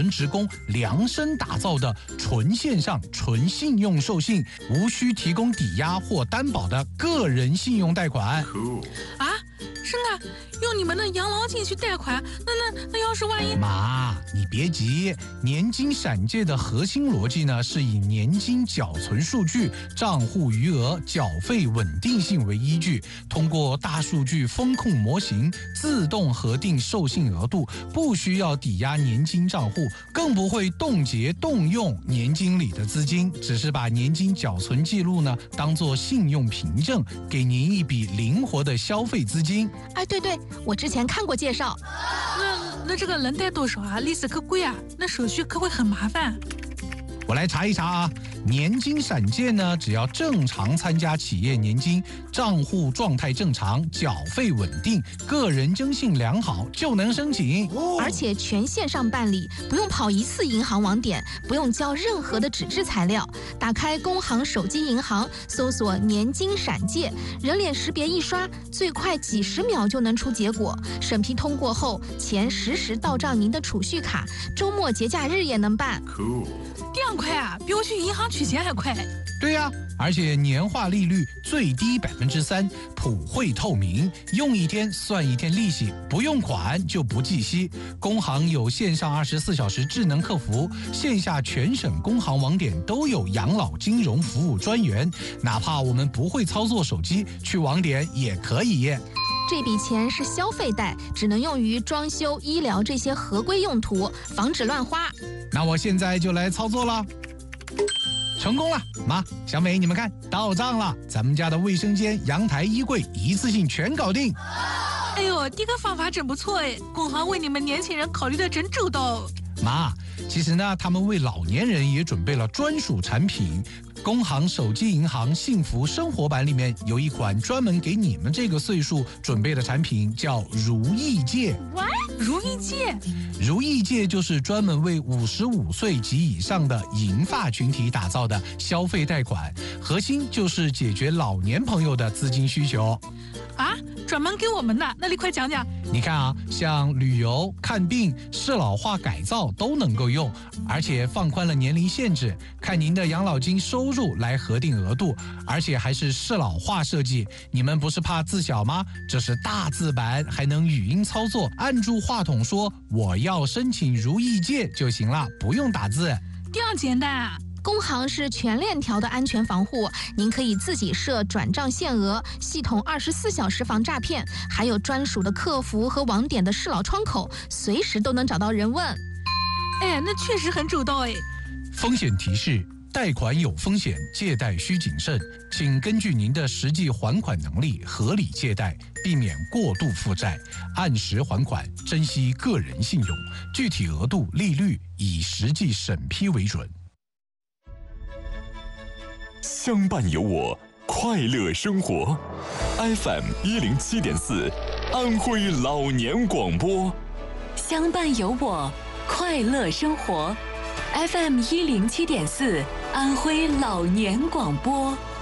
人职工量身打造的纯线上、纯信用授信，无需提供抵押或担保的个人信用贷款。 啊，生啊，用你们的养老金去贷款，那要是万一…… 妈，你别急，年金闪借的核心逻辑呢，是以年金缴存数据、账户余额、缴费稳定性为依据，通过大数据风控模型自动核定授信额度，不需要抵押年金账户，更不会冻结动用年金里的资金，只是把年金缴存记录呢当作信用凭证，给您一笔灵活的消费资金。 哎，对，我之前看过介绍。 那这个能贷多少啊？利息可贵啊，那手续可会很麻烦。 我来查一查啊，年金闪借呢，只要正常参加企业年金，账户状态正常，缴费稳定，个人征信良好，就能申请。 而且全线上办理，不用跑一次银行网点，不用交任何的纸质材料。打开工行手机银行，搜索年金闪借，人脸识别一刷，最快几10秒就能出结果。审批通过后，钱实时到账您的储蓄卡，周末节假日也能办。 这样快啊，比我去银行取钱还快。 对呀，而且年化利率最低3%，普惠透明，用一天算一天利息，不用款就不计息。工行有线上24小时智能客服，线下全省工行网点都有养老金融服务专员，哪怕我们不会操作手机，去网点也可以。 这笔钱是消费贷，只能用于装修、医疗这些合规用途，防止乱花。 那我现在就来操作了。成功了，妈，小美，你们看，到账了，咱们家的卫生间、阳台、衣柜一次性全搞定。 哎呦，这个方法真不错哎，工行为你们年轻人考虑的真周到。 妈，其实呢，他们为老年人也准备了专属产品。工行手机银行幸福生活版里面有一款专门给你们这个岁数准备的产品，叫如意借。 如意借？ 如意借就是专门为55岁及以上的银发群体打造的消费贷款，核心就是解决老年朋友的资金需求。 啊，专门给我们的，那你快讲讲。 你看啊，像旅游、看病、适老化改造都能够用，而且放宽了年龄限制，看您的养老金收入来核定额度，而且还是适老化设计。你们不是怕字小吗？这是大字版，还能语音操作，按住话筒说我要申请如意借就行了，不用打字。 这样简单啊？ 工行是全链条的安全防护，您可以自己设转账限额，系统24小时防诈骗，还有专属的客服和网点的适老窗口，随时都能找到人问。 哎，那确实很周到哎。 风险提示：贷款有风险，借贷需谨慎，请根据您的实际还款能力合理借贷，避免过度负债，按时还款，珍惜个人信用，具体额度、利率以实际审批为准。 相伴有我，快乐生活。FM 107.4，安徽老年广播。 相伴有我，快乐生活。FM 107.4，安徽老年广播。